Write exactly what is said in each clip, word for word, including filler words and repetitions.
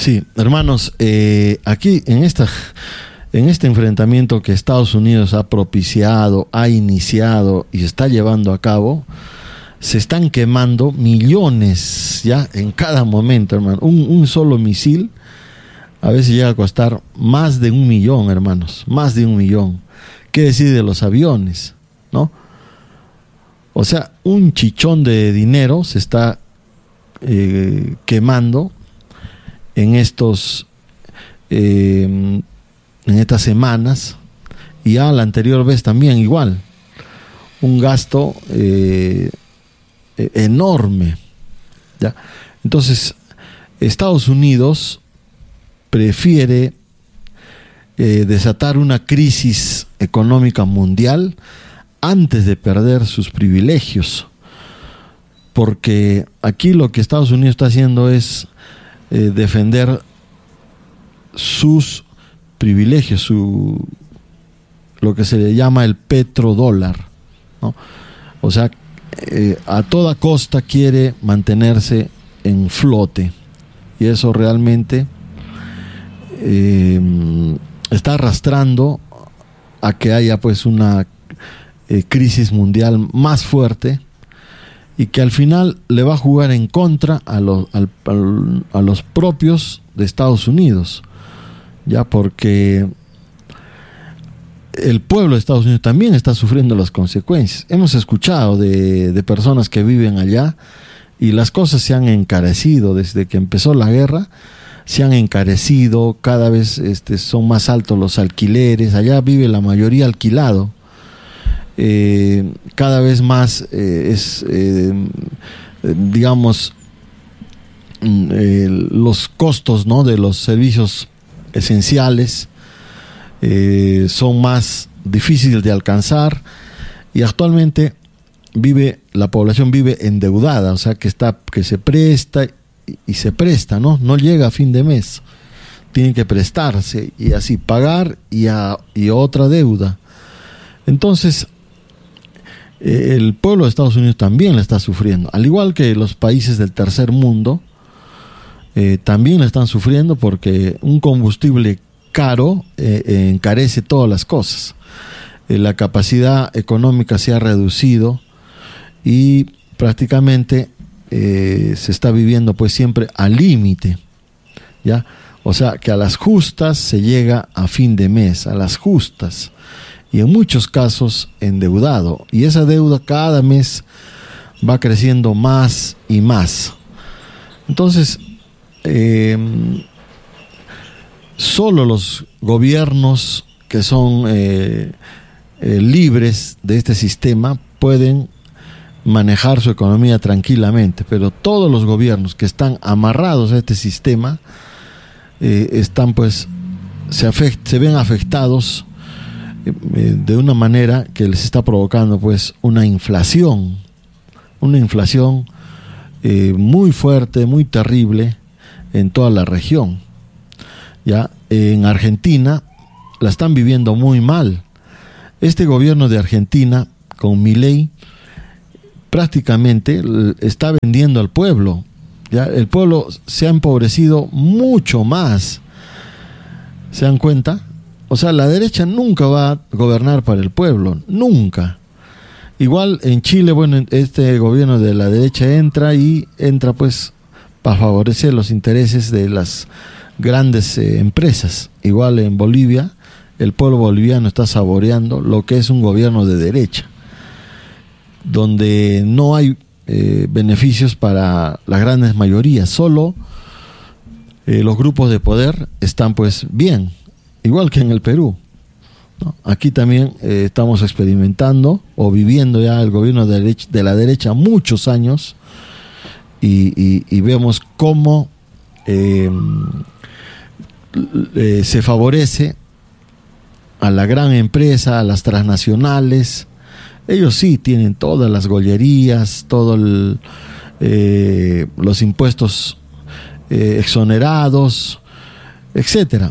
Sí, hermanos, eh, aquí en esta, en este enfrentamiento que Estados Unidos ha propiciado, ha iniciado y está llevando a cabo, se están quemando millones ya en cada momento, hermano. Un, un solo misil a veces llega a costar más de un millón, hermanos, más de un millón. ¿Qué decir de los aviones, no? O sea, un chichón de dinero se está eh, quemando en estos eh, en estas semanas, y ya la anterior vez también igual, un gasto eh, enorme, ¿ya? Entonces Estados Unidos prefiere eh, desatar una crisis económica mundial antes de perder sus privilegios, porque aquí lo que Estados Unidos está haciendo es eh, defender sus privilegios, su lo que se le llama el petrodólar, ¿no? O sea, eh, a toda costa quiere mantenerse en flote, y eso realmente eh, está arrastrando a que haya pues una eh, crisis mundial más fuerte, y que al final le va a jugar en contra a los, al, al, a los propios de Estados Unidos, ya, porque el pueblo de Estados Unidos también está sufriendo las consecuencias. Hemos escuchado de, de personas que viven allá, y las cosas se han encarecido desde que empezó la guerra, se han encarecido, cada vez este, son más altos los alquileres, allá vive la mayoría alquilado. Eh, cada vez más eh, es eh, digamos eh, los costos, ¿no?, de los servicios esenciales eh, son más difíciles de alcanzar, y actualmente vive la población vive endeudada, o sea que está que se presta y, y se presta, no no llega a fin de mes, tiene que prestarse y así pagar y a y otra deuda. Entonces el pueblo de Estados Unidos también la está sufriendo, al igual que los países del tercer mundo eh, también la están sufriendo, porque un combustible caro eh, encarece todas las cosas. Eh, la capacidad económica se ha reducido y prácticamente eh, se está viviendo pues siempre al límite, ¿ya? O sea que a las justas se llega a fin de mes, a las justas, y en muchos casos endeudado, y esa deuda cada mes va creciendo más y más. Entonces eh, solo los gobiernos que son eh, eh, libres de este sistema pueden manejar su economía tranquilamente, pero todos los gobiernos que están amarrados a este sistema eh, están pues se, afect, se ven afectados de una manera que les está provocando pues una inflación, una inflación eh, muy fuerte, muy terrible en toda la región. Ya en Argentina la están viviendo muy mal. Este gobierno de Argentina con Milei prácticamente está vendiendo al pueblo. Ya el pueblo se ha empobrecido mucho más. ¿Se dan cuenta? O sea, la derecha nunca va a gobernar para el pueblo, nunca. Igual en Chile, bueno, este gobierno de la derecha entra y entra pues para favorecer los intereses de las grandes eh, empresas. Igual en Bolivia, el pueblo boliviano está saboreando lo que es un gobierno de derecha, donde no hay eh, beneficios para las grandes mayorías, solo eh, los grupos de poder están pues bien. Igual que en el Perú, ¿no? Aquí también eh, estamos experimentando o viviendo ya el gobierno de, derecha, de la derecha muchos años, y, y, y vemos cómo eh, eh, se favorece a la gran empresa, a las transnacionales. Ellos sí tienen todas las gollerías, todos eh, los impuestos eh, exonerados, etcétera.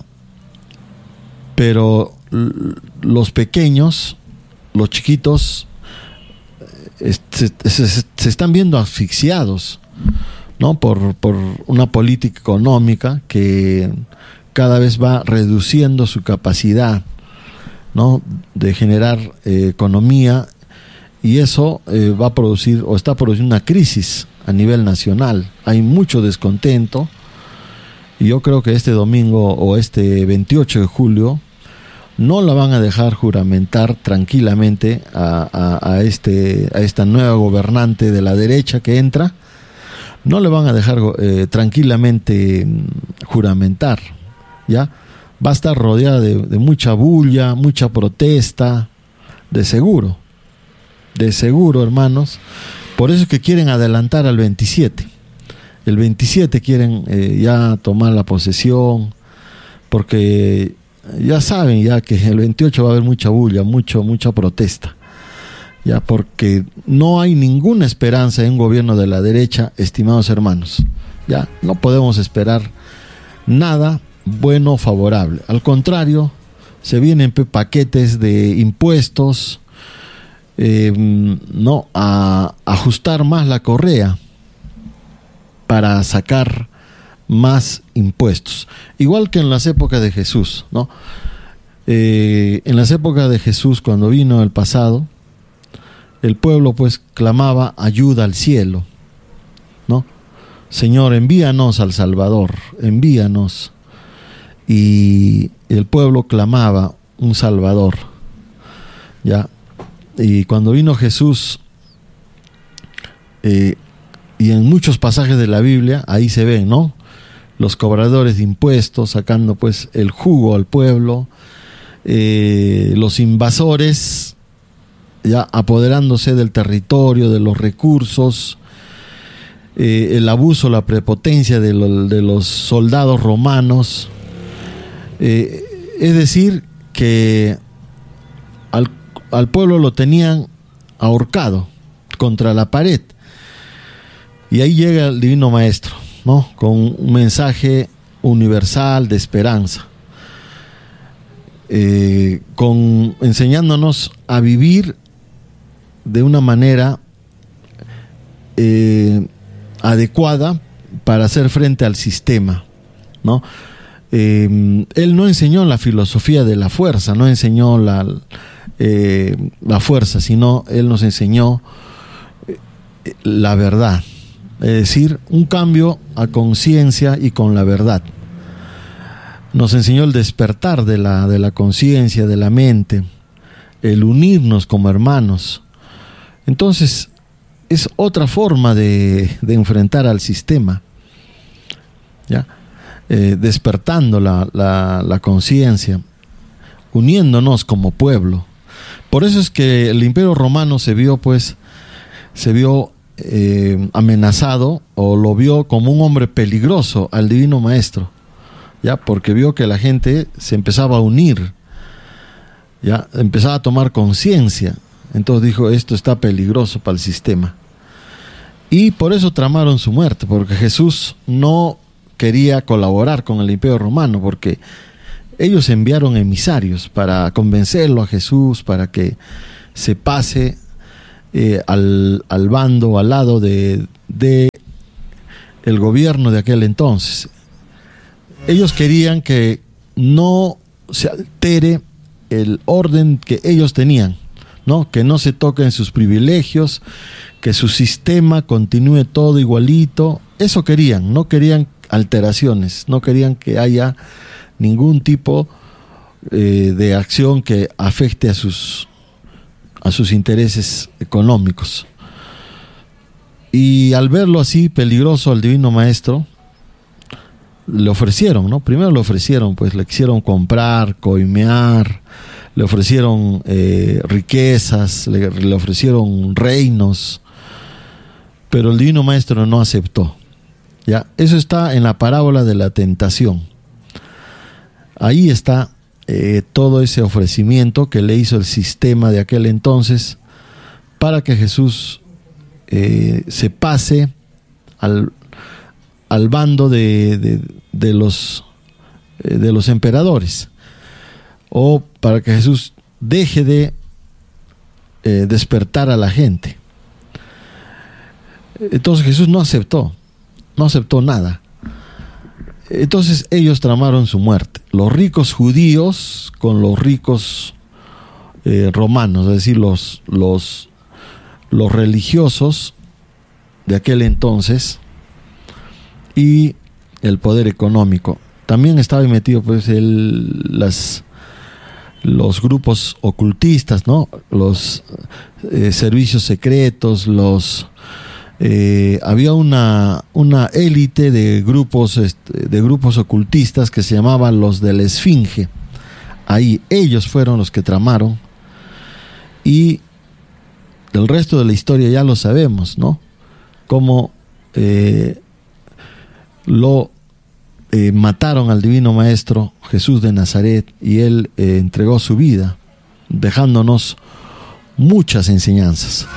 Pero los pequeños, los chiquitos, se, se, se están viendo asfixiados, ¿no? Por, por una política económica que cada vez va reduciendo su capacidad, ¿no? De generar eh, economía, y eso eh, va a producir o está produciendo una crisis a nivel nacional. Hay mucho descontento, y yo creo que este domingo o este veintiocho de julio no la van a dejar juramentar tranquilamente a, a, a, este, a esta nueva gobernante de la derecha que entra. No le van a dejar eh, tranquilamente juramentar, ¿ya? Va a estar rodeada de, de mucha bulla, mucha protesta, de seguro, de seguro, hermanos. Por eso es que quieren adelantar al veintisiete. El veintisiete quieren eh, ya tomar la posesión, porque ya saben ya que el veintiocho va a haber mucha bulla, mucho, mucha protesta. Ya, porque no hay ninguna esperanza en un gobierno de la derecha, estimados hermanos. Ya, no podemos esperar nada bueno o favorable. Al contrario, se vienen paquetes de impuestos, eh, no, a ajustar más la correa para sacar más impuestos. Igual que en las épocas de Jesús, ¿no? Eh, en las épocas de Jesús, cuando vino el pasado, el pueblo pues clamaba ayuda al cielo, ¿no? Señor, envíanos al Salvador, envíanos. Y el pueblo clamaba un Salvador, ¿ya? Y cuando vino Jesús, eh, y en muchos pasajes de la Biblia, ahí se ven, ¿no? Los cobradores de impuestos sacando pues el jugo al pueblo, eh, los invasores ya apoderándose del territorio, de los recursos, eh, el abuso, la prepotencia de, lo, de los soldados romanos. Eh, es decir, que al, al pueblo lo tenían ahorcado contra la pared. Y ahí llega el Divino Maestro, ¿no? Con un mensaje universal de esperanza, eh, con, enseñándonos a vivir de una manera eh, adecuada para hacer frente al sistema, ¿no? Eh, él no enseñó la filosofía de la fuerza, no enseñó la, eh, la fuerza, sino él nos enseñó la verdad. Es decir, un cambio a conciencia y con la verdad. Nos enseñó el despertar de la, de la conciencia, de la mente, el unirnos como hermanos. Entonces, es otra forma de, de enfrentar al sistema, ¿ya? Eh, despertando la, la, la conciencia, uniéndonos como pueblo. Por eso es que el Imperio Romano se vio, pues, se vio Eh, amenazado, o lo vio como un hombre peligroso al Divino Maestro, ya, porque vio que la gente se empezaba a unir, ya, empezaba a tomar conciencia. Entonces dijo, esto está peligroso para el sistema, y por eso tramaron su muerte, porque Jesús no quería colaborar con el Imperio Romano, porque ellos enviaron emisarios para convencerlo a Jesús para que se pase Eh, al, al bando, al lado de, de el gobierno de aquel entonces. Ellos querían que no se altere el orden que ellos tenían, ¿no? Que no se toquen sus privilegios, que su sistema continúe todo igualito. Eso querían, no querían alteraciones, no querían que haya ningún tipo eh, de acción que afecte a sus a sus intereses económicos. Y al verlo así peligroso al Divino Maestro, le ofrecieron, ¿no? Primero le ofrecieron, pues le quisieron comprar, coimear, le ofrecieron eh, riquezas, le, le ofrecieron reinos, pero el Divino Maestro no aceptó, ¿ya? Eso está en la parábola de la tentación. Ahí está Eh, todo ese ofrecimiento que le hizo el sistema de aquel entonces para que Jesús eh, se pase al, al bando de, de, de, los, eh, de los emperadores, o para que Jesús deje de eh, despertar a la gente. Entonces Jesús no aceptó, no aceptó nada. Entonces ellos tramaron su muerte. Los ricos judíos con los ricos eh, romanos, es decir, los, los, los religiosos de aquel entonces y el poder económico. También estaba metido pues el, las, los grupos ocultistas, ¿no? Los eh, servicios secretos, los eh, había una una élite de grupos este, de grupos ocultistas que se llamaban los de la Esfinge. Ahí ellos fueron los que tramaron, y el resto de la historia ya lo sabemos, ¿no? Cómo eh, lo eh, mataron al Divino Maestro Jesús de Nazaret, y él eh, entregó su vida, dejándonos muchas enseñanzas.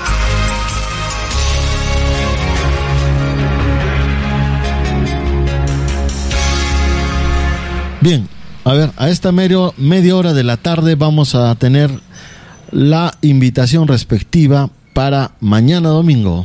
Bien, a ver, a esta medio, media hora de la tarde vamos a tener la invitación respectiva para mañana domingo.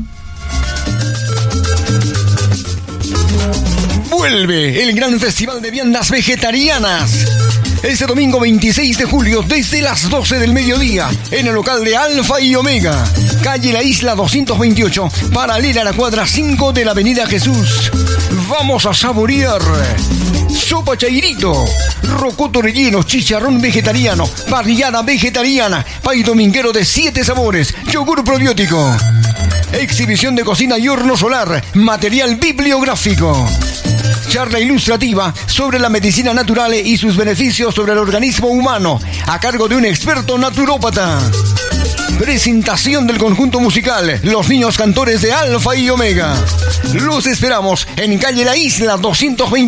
Vuelve el gran festival de viandas vegetarianas. Este domingo veintiséis de julio, desde las doce del mediodía, en el local de Alfa y Omega, calle La Isla doscientos veintiocho, paralela a la cuadra cinco de la Avenida Jesús. Vamos a saborear sopa chairito, rocoto relleno, chicharrón vegetariano, parrillada vegetariana, pay dominguero de siete sabores, yogur probiótico, exhibición de cocina y horno solar, material bibliográfico, charla ilustrativa sobre la medicina natural y sus beneficios sobre el organismo humano, a cargo de un experto naturópata. Presentación del conjunto musical Los Niños Cantores de Alfa y Omega. Los esperamos en calle La Isla doscientos veinte.